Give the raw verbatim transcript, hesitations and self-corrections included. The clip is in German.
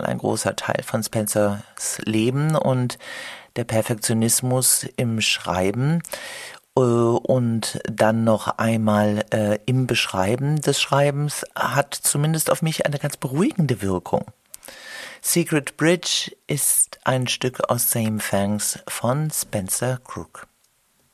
ein großer Teil von Spencers Leben und der Perfektionismus im Schreiben. Und dann noch einmal äh, im Beschreiben des Schreibens hat zumindest auf mich eine ganz beruhigende Wirkung. Secret Bridge ist ein Stück aus Same Fangs von Spencer Crook.